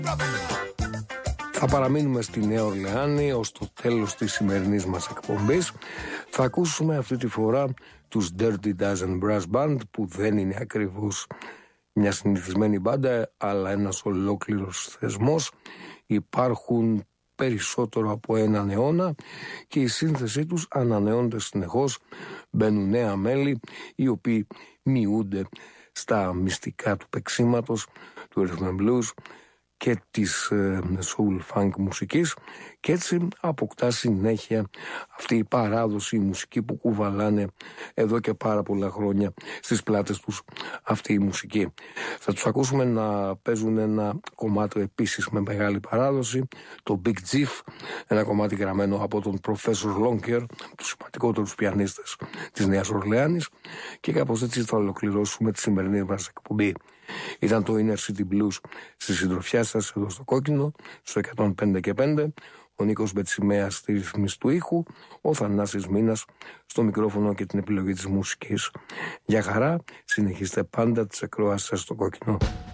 Θα παραμείνουμε στη Νέα Ορλεάνη ως το τέλος της σημερινής μας εκπομπής. Θα ακούσουμε αυτή τη φορά τους Dirty Dozen Brass Band, που δεν είναι ακριβώς μια συνηθισμένη μπάντα, αλλά ένας ολόκληρος θεσμός. Υπάρχουν περισσότερο από έναν αιώνα και η σύνθεσή τους ανανεώνεται συνεχώς. Μπαίνουν νέα μέλη, οι οποίοι μειούνται στα μυστικά του παίξηματος, του rhythm and blues και της soul funk μουσικής, και έτσι αποκτά συνέχεια αυτή η παράδοση, η μουσική που κουβαλάνε εδώ και πάρα πολλά χρόνια στις πλάτες τους αυτή η μουσική. Θα τους ακούσουμε να παίζουν ένα κομμάτι επίσης με μεγάλη παράδοση, το Big Chief, ένα κομμάτι γραμμένο από τον Professor Lonker, τους σημαντικότερους πιανίστες της Νέας Ορλεάνης, και κάπως έτσι θα ολοκληρώσουμε τη σημερινή μας εκπομπή. Ήταν το Inner City Blues στη συντροφιά σας εδώ στο Κόκκινο, στο 105 και 5. Ο Νίκος Μπετσιμέας στη ρύθμιση του ήχου, ο Θανάσης Μήνας στο μικρόφωνο και την επιλογή της μουσικής. Για χαρά, συνεχίστε πάντα τις ακροάσεις σας στο Κόκκινο.